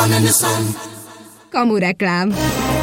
Kamu reklám.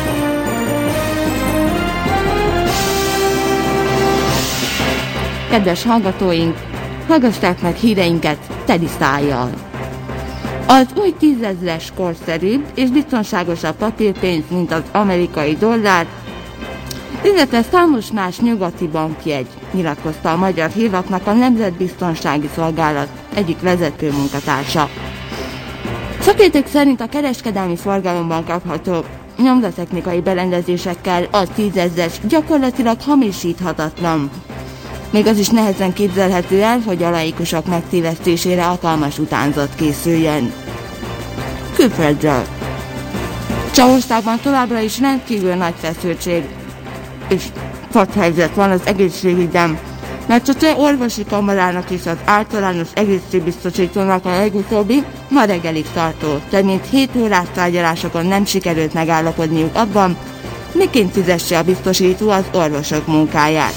Kedves hallgatóink, hallgassák meg híreinket teli szájjal. Az új 10 000-es korszerűbb és biztonságosabb papírpénz, mint az amerikai dollár, illetve számos más nyugati bankjegy, nyilatkozta a Magyar Hírlapnak a Nemzetbiztonsági Szolgálat egyik vezető munkatársa. Szakértők szerint a kereskedelmi forgalomban kapható nyomdatechnikai berendezésekkel a 10 000-es gyakorlatilag hamisíthatatlan. Még az is nehezen képzelhető el, hogy a laikusok megtévesztésére alkalmas utánzat készüljön. Külföldről. Csehországban továbbra is rendkívül nagy feszültség és padhelyzet van az egészségügyben, mert a Cseh Orvosi Kamarának és az általános egészségbiztosítónak a legutóbbi, ma reggelig tartó, több mint 7 órás tárgyalásokon nem sikerült megállapodniuk abban, miként fizesse a biztosító az orvosok munkáját.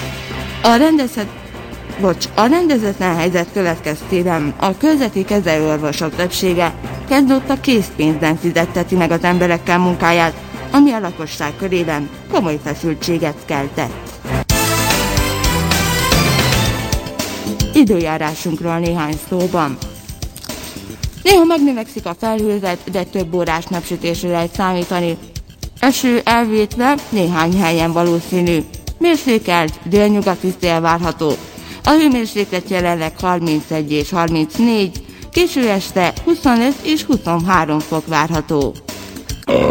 A rendezetlen helyzet következtében a körzeti kezelőorvosok többsége kezdődött készpénzben fizetteti meg az emberekkel munkáját, ami a lakosság körében komoly feszültséget keltett. Időjárásunkról néhány szóban. Néha megnövekszik a felhőzet, de több órás napsütésre lehet számítani. Eső elvétve néhány helyen valószínű. Mérsékelt délnyugati szél várható. A hőmérséklet jelenleg 31 és 34, késő este 25 és 23 fok várható.